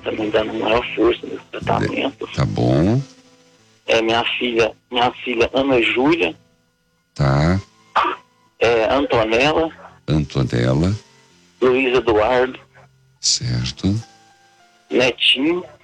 tá me dando maior força nesse tratamento. Tá bom. Minha filha Ana Júlia. Tá. Antonella. Antonella. Luiz Eduardo. Certo. Netinho.